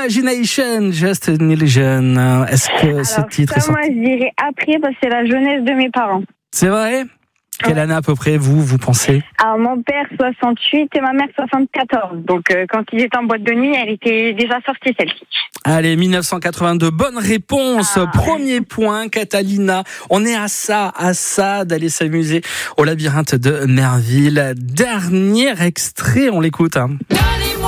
Imagination, Just an Illusion. Est-ce que ce titre est sorti? Moi, je dirais après, parce que c'est la jeunesse de mes parents. C'est vrai? Quelle année à peu près, vous pensez? Alors, mon père, 68 et ma mère, 74. Donc, quand ils étaient en boîte de nuit, elle était déjà sortie, celle-ci. Allez, 1982, bonne réponse. Premier point, Catalina. On est à ça d'aller s'amuser au labyrinthe de Merville. Dernier extrait, on l'écoute.